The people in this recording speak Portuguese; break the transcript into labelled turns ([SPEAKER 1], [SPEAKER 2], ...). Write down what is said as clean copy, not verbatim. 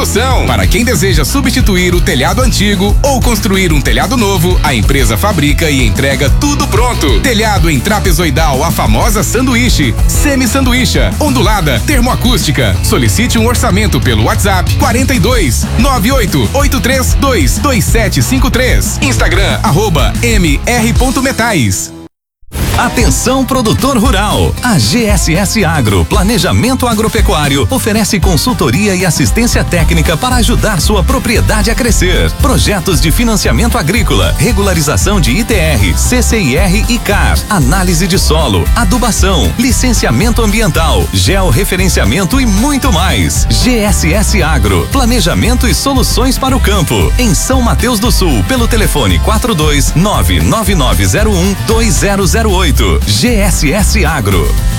[SPEAKER 1] solução. Para quem deseja substituir o telhado antigo ou construir um telhado novo, a empresa fabrica e entrega tudo pronto. Telhado em trapezoidal, a famosa sanduíche, semi-sanduícha, ondulada, termoacústica. Solicite um orçamento pelo WhatsApp 42 98 832 2753. Instagram @mr.metais.
[SPEAKER 2] Atenção, produtor rural! A GSS Agro Planejamento Agropecuário oferece consultoria e assistência técnica para ajudar sua propriedade a crescer. Projetos de financiamento agrícola, regularização de ITR, CCIR e CAR, análise de solo, adubação, licenciamento ambiental, georreferenciamento e muito mais. GSS Agro Planejamento e soluções para o campo. Em São Mateus do Sul, pelo telefone 42 99901 2008. GSS Agro.